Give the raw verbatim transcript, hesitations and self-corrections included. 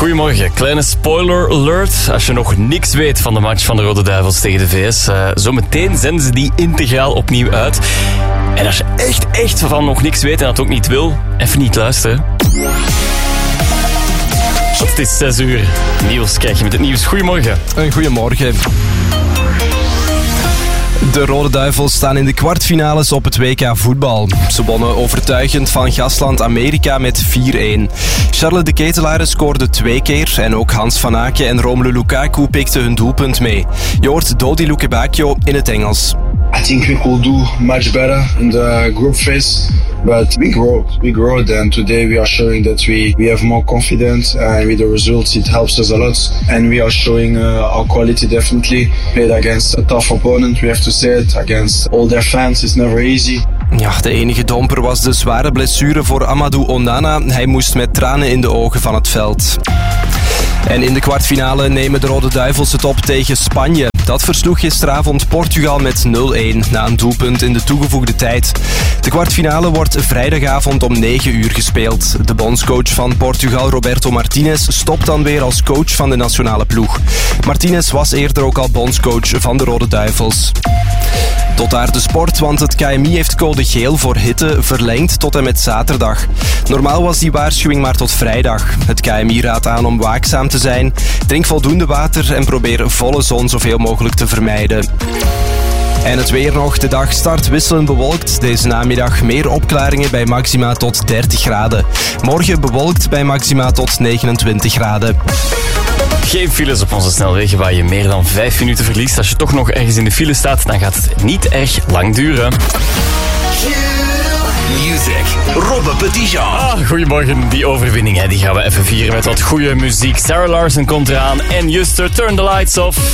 Goedemorgen, kleine spoiler alert. Als je nog niks weet van de match van de Rode Duivels tegen de V S, uh, zometeen zenden ze die integraal opnieuw uit. En als je echt, echt van nog niks weet en dat ook niet wil, even niet luisteren. Het is zes uur. Niels krijg je met het nieuws. Goedemorgen. Een goedemorgen. De Rode Duivels staan in de kwartfinales op het W K voetbal. Ze wonnen overtuigend van gastland Amerika met vier-een. Charles de Ketelaere scoorde twee keer en ook Hans van Aken en Romelu Lukaku pikten hun doelpunt mee. Je hoort Dodi Lukebakio in het Engels. I think we could do much better in the group phase, but we growed, we growed, and today we are showing that we, we have more confidence, and with the results it helps us a lot, and we are showing uh, our quality definitely. Played against a tough opponent, we have to say it, against all their fans, it's never easy. Ja, de enige domper was de zware blessure voor Amadou Onana. Hij moest met tranen in de ogen van het veld. En in de kwartfinale nemen de Rode Duivels het op tegen Spanje. Dat versloeg gisteravond Portugal met nul-een na een doelpunt in de toegevoegde tijd. De kwartfinale wordt vrijdagavond om negen uur gespeeld. De bondscoach van Portugal, Roberto Martinez, stopt dan weer als coach van de nationale ploeg. Martinez was eerder ook al bondscoach van de Rode Duivels. Tot daar de sport, want het K M I heeft code geel voor hitte verlengd tot en met zaterdag. Normaal was die waarschuwing maar tot vrijdag. Het K M I raadt aan om waakzaam te zijn. Drink voldoende water en probeer volle zon zoveel mogelijk te vermijden. En het weer nog. De dag start wisselend bewolkt. Deze namiddag meer opklaringen bij maxima tot dertig graden. Morgen bewolkt bij maxima tot negenentwintig graden. Geen files op onze snelwegen waar je meer dan vijf minuten verliest. Als je toch nog ergens in de file staat, dan gaat het niet erg lang duren. Music, Robbe Petitjean. Ah, goedemorgen. Die overwinning hè, die gaan we even vieren met wat goede muziek. Sarah Larson komt eraan en Juster, Turn the Lights Off.